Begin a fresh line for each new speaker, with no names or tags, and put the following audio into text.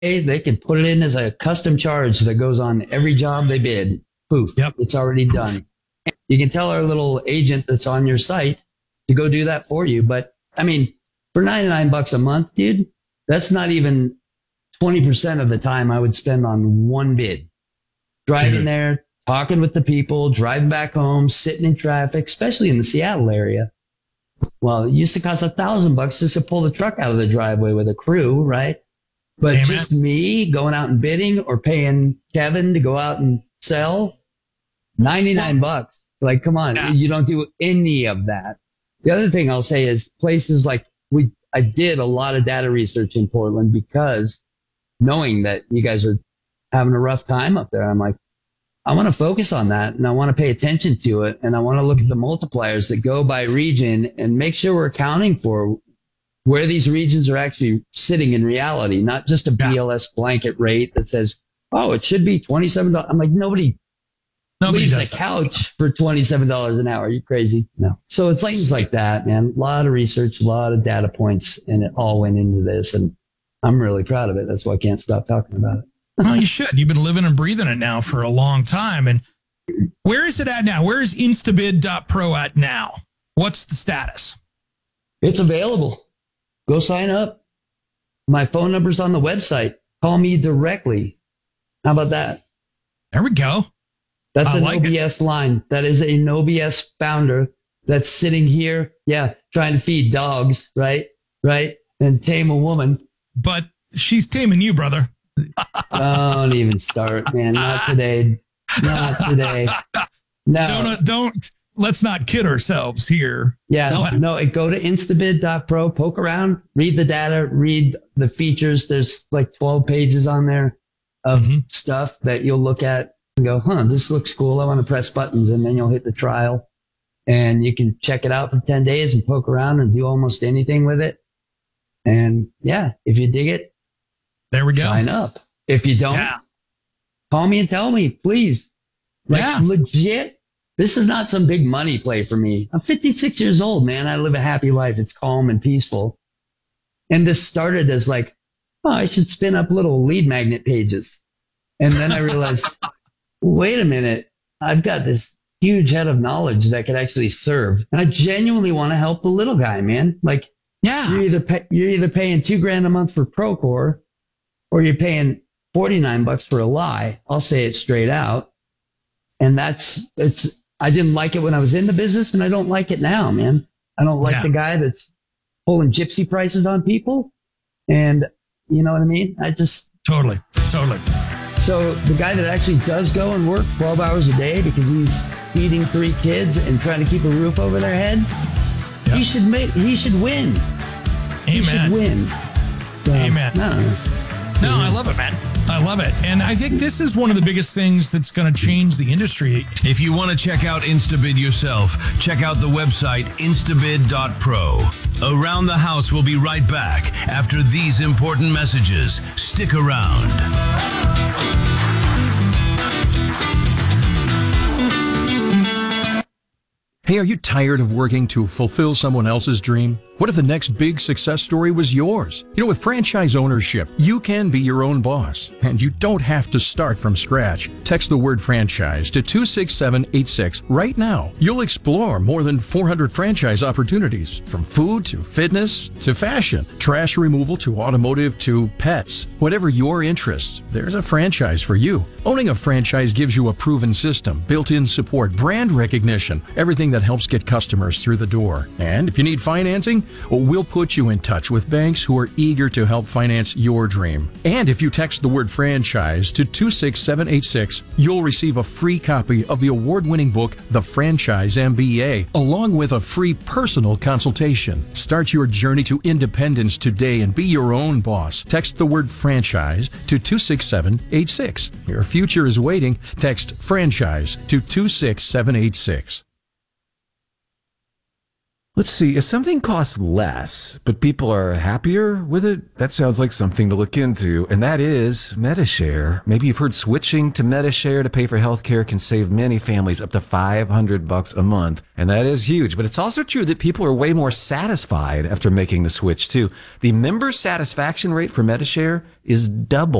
they can put it in as a custom charge that goes on every job they bid. Poof,
Yep.
It's already done. You can tell our little agent that's on your site to go do that for you. But I mean, for $99 a month, dude, that's not even 20% of the time I would spend on one bid. Driving there, talking with the people, driving back home, sitting in traffic, especially in the Seattle area. Well, it used to cost $1,000 just to pull the truck out of the driveway with a crew, right? But
Amen.
just me going out and bidding or paying Kevin to go out and sell, $99. Like, come on, you don't do any of that. The other thing I'll say is places like I did a lot of data research in Portland because knowing that you guys are having a rough time up there, I'm like, I want to focus on that and I want to pay attention to it. And I want to look at the multipliers that go by region and make sure we're accounting for where these regions are actually sitting in reality, not just a BLS blanket rate that says, oh, it should be $27. I'm like, nobody leaves the couch for $27 an hour. Are you crazy? No. So it's things like that, man. A lot of research, a lot of data points, and it all went into this. And I'm really proud of it. That's why I can't stop talking about it.
Well, you should. You've been living and breathing it now for a long time. And where is it at now? Where is instabid.pro at now? What's the status?
It's available. Go sign up. My phone number's on the website. Call me directly. How about that?
There we go.
That's a no BS line. That is a no BS founder that's sitting here, trying to feed dogs, right? And tame a woman. But
she's taming you, brother.
Don't even start, man. Not today. Not today. No.
Don't. Let's not kid ourselves here.
Yeah. No, go to instabid.pro, poke around, read the data, read the features. There's like 12 pages on there of stuff that you'll look at and go, this looks cool. I want to press buttons. And then you'll hit the trial and you can check it out for 10 days and poke around and do almost anything with it. And if you dig it,
there we go.
Sign up. If you don't, call me and tell me, please. Legit. This is not some big money play for me. I'm 56 years old, man. I live a happy life. It's calm and peaceful. And this started as like, I should spin up little lead magnet pages. And then I realized, wait a minute. I've got this huge head of knowledge that could actually serve. And I genuinely want to help the little guy, man. Like, you're either paying $2,000 a month for Procore, or you're paying $49 for a lie. I'll say it straight out. And I didn't like it when I was in the business, and I don't like it now, man. I don't like the guy that's pulling gypsy prices on people. And you know what I mean?
Totally.
So the guy that actually does go and work 12 hours a day because he's feeding 3 kids and trying to keep a roof over their head, he should win.
Amen.
He should win. So,
Amen. No, I love it, man. I love it. And I think this is one of the biggest things that's going to change the industry.
If you want to check out Instabid yourself, check out the website instabid.pro. Around the House will be right back after these important messages. Stick around.
Hey, are you tired of working to fulfill someone else's dream? What if the next big success story was yours? You know, with franchise ownership, you can be your own boss, and you don't have to start from scratch. Text the word franchise to 26786 right now. You'll explore more than 400 franchise opportunities, from food to fitness to fashion, trash removal to automotive to pets. Whatever your interests, there's a franchise for you. Owning a franchise gives you a proven system, built-in support, brand recognition, everything that helps get customers through the door. And if you need financing, we'll put you in touch with banks who are eager to help finance your dream. And if you text the word franchise to 26786, you'll receive a free copy of the award-winning book, The Franchise MBA, along with a free personal consultation. Start your journey to independence today and be your own boss. Text the word franchise to 26786. Your future is waiting. Text franchise to 26786.
Let's see, if something costs less, but people are happier with it, that sounds like something to look into, and that is Medi-Share. Maybe you've heard switching to Medi-Share to pay for healthcare can save many families up to $500 a month, and that is huge. But it's also true that people are way more satisfied after making the switch, too. The member satisfaction rate for Medi-Share is double